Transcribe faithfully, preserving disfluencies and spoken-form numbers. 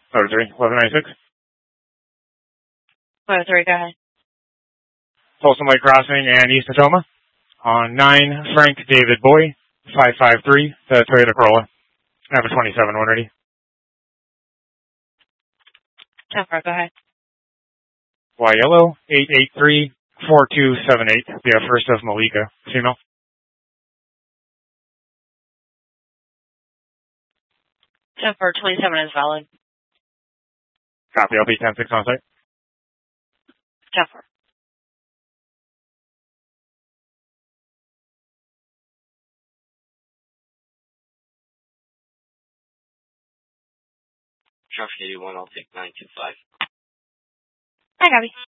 Motor three, eleven ninety-six. Motor three, go ahead. Folsom Lake Crossing and East Natoma. On nine, Frank David Boy, five five three, the Toyota Corolla. I have a twenty-seven one ready. ten four, go ahead. Y Yellow, eight eight three, four two seven eight. The first of Malika, female. ten four, twenty-seven is valid. Copy, I'll be ten six on site. ten four. Traffic eighty-one, I'll take nine two five. Hi, Gabby.